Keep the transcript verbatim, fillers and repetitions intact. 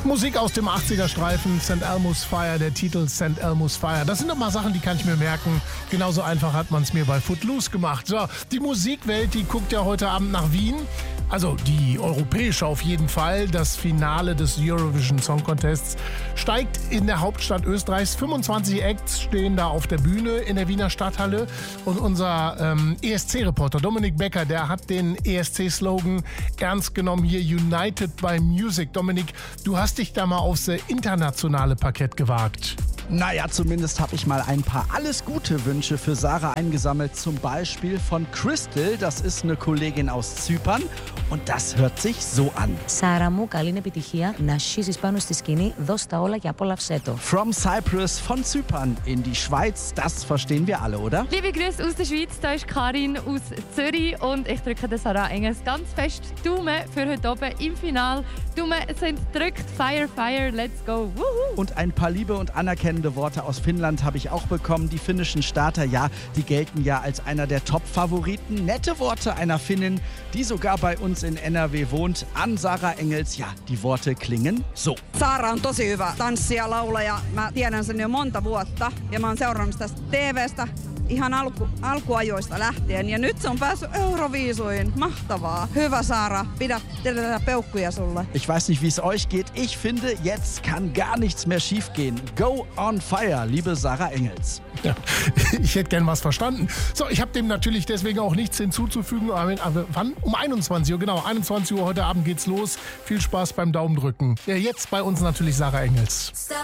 Musik aus dem achtziger-Streifen, Saint Elmo's Fire, der Titel Saint Elmo's Fire. Das sind doch mal Sachen, die kann ich mir merken. Genauso einfach hat man es mir bei Footloose gemacht. So, die Musikwelt, die guckt ja heute Abend nach Wien. Also die europäische auf jeden Fall. Das Finale des Eurovision Song Contests steigt in der Hauptstadt Österreichs. fünfundzwanzig Acts stehen da auf der Bühne in der Wiener Stadthalle. Und unser ähm, E S C-Reporter Dominik Becker, der hat den E S C-Slogan ernst genommen hier, United by Music. Dominik, du hast dich da mal aufs internationale Parkett gewagt. Naja, zumindest habe ich mal ein paar Alles-Gute-Wünsche für Sarah eingesammelt. Zum Beispiel von Crystal, das ist eine Kollegin aus Zypern. Und das hört sich so an. Σάρα μου, καλή επιτυχία. Να σχίσεις πάνω στη σκηνή, δώσ' τα όλα και απόλαυσέ το. From Cyprus, von Zypern in die Schweiz, das verstehen wir alle, oder? Liebe Grüße aus der Schweiz, da ist Karin aus Zürich und ich drücke der Sarah Engels ganz fest Daumen für heute oben im Finale. Daumen sind gedrückt, Fire, Fire, let's go. Woohoo. Und ein paar liebe und anerkennende Worte aus Finnland habe ich auch bekommen. Die finnischen Starter, ja, die gelten ja als einer der Top-Favoriten. Nette Worte einer Finnin, die sogar bei uns in N R W wohnt, an Sarah Engels. Ja, die Worte klingen so. Saara on tosi hyvä tanssija, laulaja. Mä tiedän sen jo monta vuotta ja mä oon seurannut tästä T V:stä ihan alku, alkuajoista lähtien. Ja nyt se on päässyt Euroviisuihin. Mahtavaa. Hyvä Saara, pidä tätä peukkuja sulle. Ich weiß nicht, wie es euch geht. Ich finde, jetzt kann gar nichts mehr schiefgehen. Go on fire, liebe Sarah Engels. Ja, ich hätte gern was verstanden. So, ich habe dem natürlich deswegen auch nichts hinzuzufügen. Aber, aber wann? Um einundzwanzig Uhr, genau. einundzwanzig Uhr heute Abend geht's los. Viel Spaß beim Daumendrücken. Ja, jetzt bei uns natürlich Sarah Engels.